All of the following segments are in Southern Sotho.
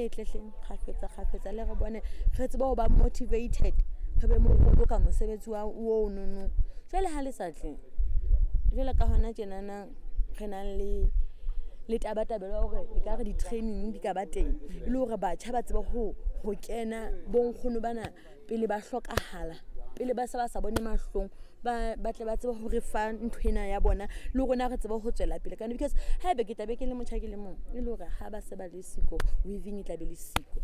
tletleng kgafetsa le re bone re tseba ho ba motivated re be mo ka mosebetsi wa o nono jwale ha le sa tle jwale ka hona tjenana re nang le tabatabelo hore e ka re di-training di ka ba teng le hore batjha ba tseba ho kena bonkgono bana pele ba hlokahala pele ba sa bone mahlong ba tle ba tseba hore fa nthwena ya bona le rona re tseba ho tswela pele kana because ha be ke tabe ke le motjha ke le mong e le hore ha ba se ba le siko weaving e tla be le siko.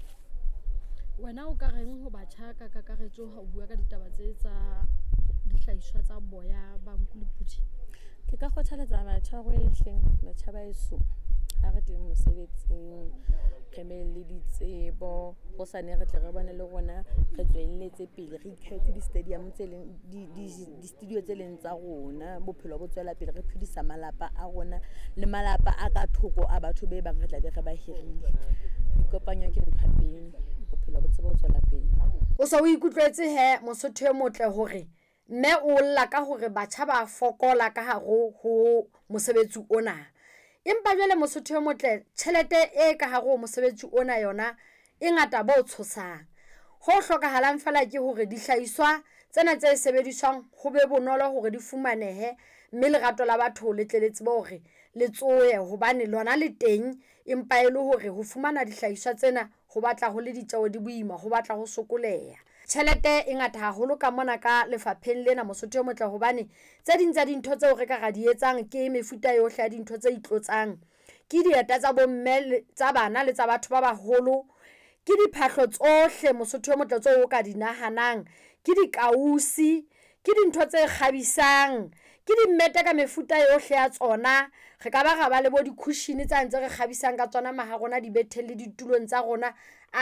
Wena o ka reng ho batjha ka kakaretso ha o bua ka ditaba tse tsa dihlahiswa tsa boya ba nku le phuthi? Ke ka kgothaletsa batjha hore lehleng batjha ba eso ha re teng mosebetsing re be le ditsebo go sane re tle re bone le rona re tswelletse pele re ikhetse di-stadium tse leng di-studio tse leng tsa rona bophelo bo tswela pele re phedisa malapa a rona le malapa a ka thoko a batho be bang re tla be re ba hirile ikopanya ke nthapeng bophelo bo tseba ho tswela pele. O sa o ikutlwetse he Mosotho e motle hore mme o lla ka hore batjha ba fokola ka haro ho mosebetsi ona empa jwale Mosotho e motle tjhelete e ka haro mosebetsi ona yona e ngata bo tshosang ho hlokahalang fela ke hore dihlahiswa tsena tse sebediswang ho be bonolo hore di fumanehe mme lerato la batho le tleletse ba hore le tsoye hobane lona le teng empa e le hore ho fumana dihlahiswa tsena ho batla ho le ditjeo di boima ho batla ho sokoleha. Tjhelete e ngata haholo ka mona ka lefapheng lena Mosotho e motle hobane tse ding tsa dintho tseo re ka ra di etsang ke mefuta yohle ya dintho tse itlotsang ke dieta tsa bomme tsa bana le tsa batho ba baholo ke diphahlo tsohle Mosotho e motle tseo o ka di nahanang ke dikausi ke dintho tse kgabisang ke dimmete ka mefuta yohle ya tsona re ka ba le bo di-cushion tsa ntse re kgabisang ka tsona maha rona di betheng le ditulong tsa rona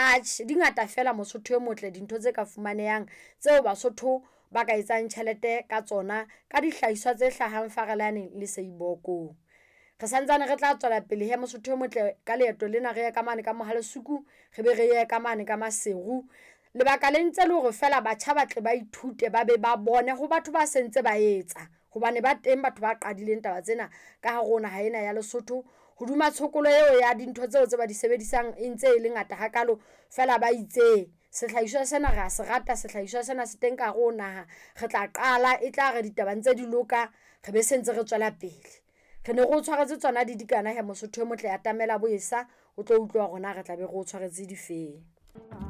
di ngata fela Mosotho e motle dintho tse ka fumanehang tseo Basotho ba ka etsang tjhelete ka tsona ka dihlahiswa tse hlahang Farelane le Seiboko. Re santsane re tla tswela pele he Mosotho e motle ka leeto lena re ye ka mane ka Mohalesuku re be re ye ka mane ka Maseru lebaka le ntse le hore fela batjha ba tle ba ithute ba be ba bone ho batho ba sentse ba etsa hobane ba teng batho ba qadileng taba tsena ka ha rona ha ena ya Lesotho hoduma tshokolo eo ya dintho tseo tse ba di sebedisang e ntse e le ngata hakalo fela ba itse sehlahiswa sena ra se rata sehlahiswa sena se teng ka ho naha re tla qala e tla re ditabang tse di loka re be sentse re tswela pele re ne go tshwaretse tsona di dikana he Mosotho e motle ya tamela boesa o tlo utlwa rona re tla be go tshwaretse difeng.